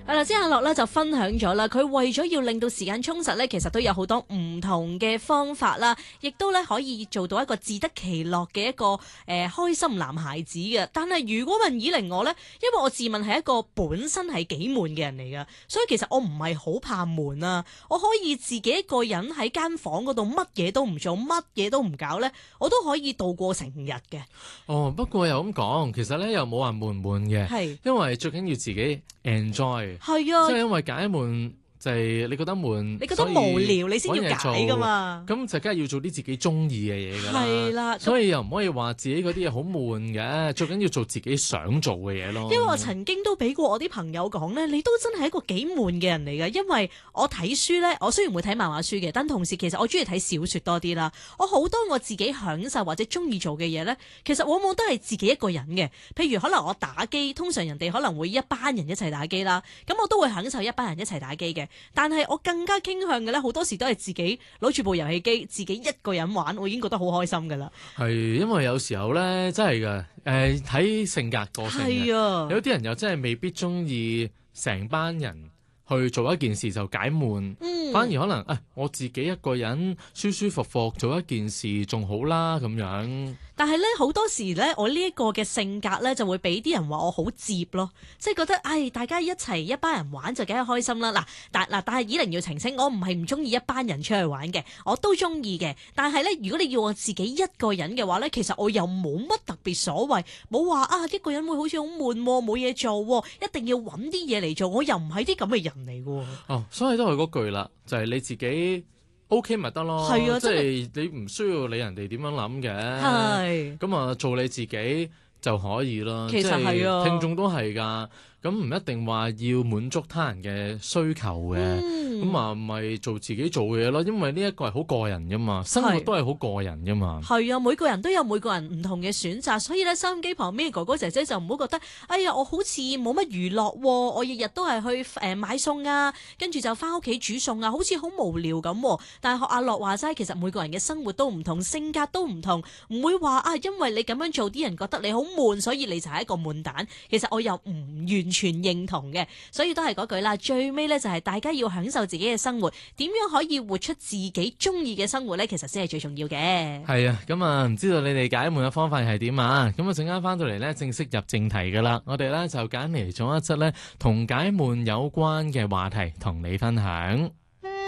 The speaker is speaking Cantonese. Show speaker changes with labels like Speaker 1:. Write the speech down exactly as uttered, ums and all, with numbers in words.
Speaker 1: 係啦，之阿樂咧就分享咗啦，佢為咗要令到時間充實咧，其實都有好多唔同嘅方法啦，亦都咧可以做到一個自得其樂嘅一個誒、呃、開心男孩子嘅。但係如果問以玲我咧，因為我自問係一個本身係幾悶嘅人嚟噶，所以其實我唔係好怕悶啊，我可以自己一個人喺間房嗰度乜嘢都唔做，乜嘢都唔搞咧，我都可以度過成日嘅。
Speaker 2: 哦，不過又咁講，其實咧又冇話悶唔悶嘅，
Speaker 1: 係
Speaker 2: 因為最緊要自己 enjoy。
Speaker 1: 係啊，
Speaker 2: 即係因為解悶就係你覺得悶，
Speaker 1: 你覺得無聊你先要解噶嘛，
Speaker 2: 咁就梗係要做啲自己中意嘅嘢㗎啦。
Speaker 1: 係啦，
Speaker 2: 所以又唔可以話自己嗰啲嘢好悶嘅，最緊要做自己想做嘅嘢咯。
Speaker 1: 因為我曾經都俾過我啲朋友講咧，你都真係一個幾悶嘅人嚟㗎。因為我睇書咧，我雖然會睇漫畫書嘅，但同時其實我中意睇小説多啲啦。我好多我自己享受或者中意做嘅嘢咧，其實往往都係自己一個人嘅。譬如可能我打機，通常人哋可能會一班人一齊打機啦，咁我都會享受一班人一齊打機嘅。但係我更加傾向嘅咧，好多時都係自己攞住部遊戲機，自己一個人玩，我已經覺得好開心㗎啦。
Speaker 2: 係因為有時候咧，真係㗎，誒睇性格個性嘅，
Speaker 1: 係啊，
Speaker 2: 有啲人又真係未必中意成班人去做一件事就解悶，
Speaker 1: 嗯、
Speaker 2: 反而可能誒、哎、我自己一個人舒舒服服做一件事仲好啦咁樣。
Speaker 1: 但係咧好多時咧，我呢一個嘅性格咧就會俾啲人話我好接咯，即係覺得唉、哎，大家一齊一班人玩就梗係開心啦。嗱，但嗱但係以玲要澄清，我唔係唔中意一班人出去玩嘅，我都中意嘅。但係咧，如果你要我自己一個人嘅話咧，其實我又冇乜特別所謂，冇話啊一個人會好似好悶，冇嘢做，一定要揾啲嘢嚟做，我又唔係啲咁嘅人嚟嘅。
Speaker 2: 哦，所以都係嗰句啦，就係、是、你自己。O K 咪得咯，
Speaker 1: 係啊，
Speaker 2: 即係你唔需要理人哋點樣諗嘅，
Speaker 1: 係
Speaker 2: 咁啊做你自己就可以啦。
Speaker 1: 其實係啊，
Speaker 2: 聽眾都係㗎，咁唔一定話要滿足他人嘅需求嘅。嗯咁啊，咪做自己做嘅嘢咯，因為呢一個係好個人噶嘛，生活都係好個人噶嘛。係
Speaker 1: 啊，每個人都有每個人唔同嘅選擇，所以咧收音機旁邊嘅哥哥姐姐就唔好覺得，哎呀，我好似冇乜娛樂，我日日都係去誒買餸啊，跟住就翻屋企煮餸啊，好似好無聊咁。但係學阿樂話齋，其實每個人嘅生活都唔同，性格都唔同，唔會話啊，因為你咁樣做，啲人覺得你好悶，所以你就係一個悶蛋。其實我又唔完全認同嘅，所以都係嗰句啦。最尾咧就係大家要享受自己嘅生活，點樣可以活出自己中意嘅生活咧？其實先係最重要嘅。
Speaker 2: 係啊，咁啊唔知道你哋解悶嘅方法係點啊？咁啊陣間翻到嚟咧，正式入正題噶啦。我哋咧就揀嚟咗一則咧同解悶有關嘅話題同你分享。